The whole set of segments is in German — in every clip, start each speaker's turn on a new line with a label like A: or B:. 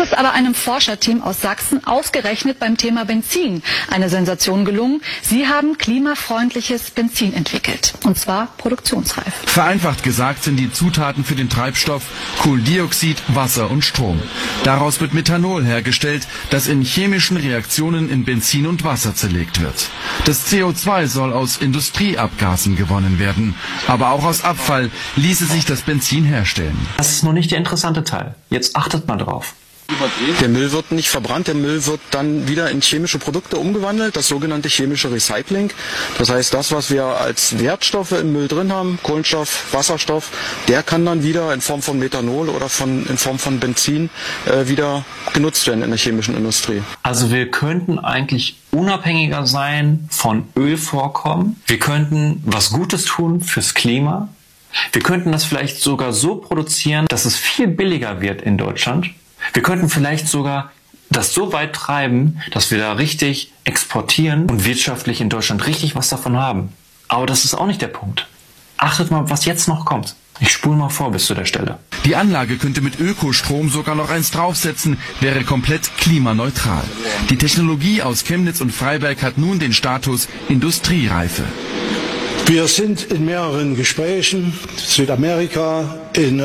A: ist aber einem Forscherteam aus Sachsen ausgerechnet beim Thema Benzin eine Sensation gelungen. Sie haben klimafreundliches Benzin entwickelt, und zwar produktionsreif.
B: Vereinfacht gesagt sind die Zutaten für den Treibstoff Kohlendioxid, Wasser und Strom. Daraus wird Methanol hergestellt, das in chemischen Reaktionen in Benzin und Wasser zerlegt wird. Das CO2 soll aus Industrieabgasen gewonnen werden, aber auch aus Abfall ließe sich das Benzin herstellen.
C: Das ist noch nicht der interessante Teil. Jetzt achtet mal drauf.
D: Der Müll wird nicht verbrannt, der Müll wird dann wieder in chemische Produkte umgewandelt, das sogenannte chemische Recycling. Das heißt, das, was wir als Wertstoffe im Müll drin haben, Kohlenstoff, Wasserstoff, der kann dann wieder in Form von Methanol oder in Form von Benzin wieder genutzt werden in der chemischen Industrie.
C: Also wir könnten eigentlich unabhängiger sein von Ölvorkommen. Wir könnten was Gutes tun fürs Klima. Wir könnten das vielleicht sogar so produzieren, dass es viel billiger wird in Deutschland. Wir könnten vielleicht sogar das so weit treiben, dass wir da richtig exportieren und wirtschaftlich in Deutschland richtig was davon haben. Aber das ist auch nicht der Punkt. Achtet mal, was jetzt noch kommt. Ich spule mal vor bis zu der Stelle.
B: Die Anlage könnte mit Ökostrom sogar noch eins draufsetzen, wäre komplett klimaneutral. Die Technologie aus Chemnitz und Freiberg hat nun den Status Industriereife.
E: Wir sind in mehreren Gesprächen, Südamerika, in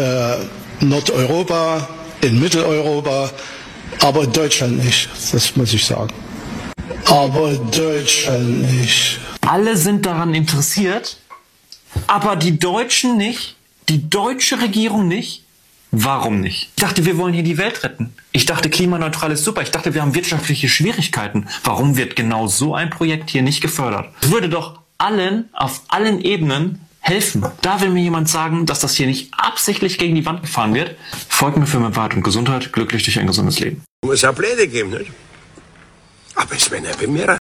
E: Nordeuropa, in Mitteleuropa, aber in Deutschland nicht, das muss ich sagen. Aber Deutschland nicht.
C: Alle sind daran interessiert, aber die Deutschen nicht, die deutsche Regierung nicht. Warum nicht? Ich dachte, wir wollen hier die Welt retten. Ich dachte, klimaneutral ist super. Ich dachte, wir haben wirtschaftliche Schwierigkeiten. Warum wird genau so ein Projekt hier nicht gefördert? Es würde doch allen, auf allen Ebenen helfen. Da will mir jemand sagen, dass das hier nicht absichtlich gegen die Wand gefahren wird. Folgt mir für mehr Wahrheit und Gesundheit, glücklich durch ein gesundes Leben.
F: Es muss auch Pläne geben, nicht? Aber es wäre eine Premiere.